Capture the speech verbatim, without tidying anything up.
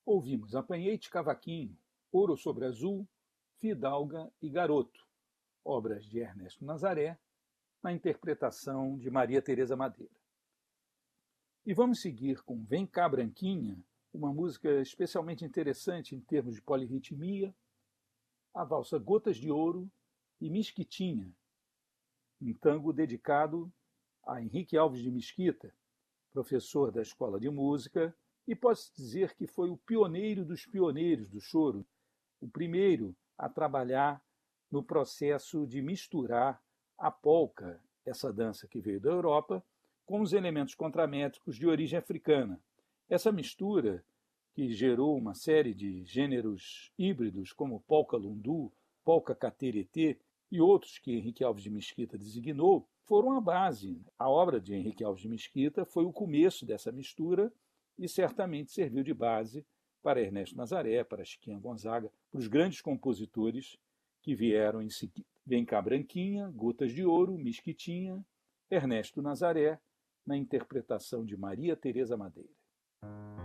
Ouvimos Apanhei-te Cavaquinho, Ouro sobre Azul, Fidalga e Garoto, obras de Ernesto Nazaré, na interpretação de Maria Tereza Madeira. E vamos seguir com Vem Cá Branquinha, uma música especialmente interessante em termos de polirritmia, a valsa Gotas de Ouro e Mesquitinha, um tango dedicado a Henrique Alves de Mesquita, professor da Escola de Música, e pode-se dizer que foi o pioneiro dos pioneiros do choro, o primeiro a trabalhar no processo de misturar a polca, essa dança que veio da Europa, com os elementos contramétricos de origem africana. Essa mistura, que gerou uma série de gêneros híbridos, como polca lundu, polca cateretê e outros que Henrique Alves de Mesquita designou, foram a base. A obra de Henrique Alves de Mesquita foi o começo dessa mistura e certamente serviu de base para Ernesto Nazaré, para Chiquinha Gonzaga, para os grandes compositores que vieram em seguida. Vem Cá Branquinha, Gotas de Ouro, Mesquitinha, Ernesto Nazaré, na interpretação de Maria Tereza Madeira.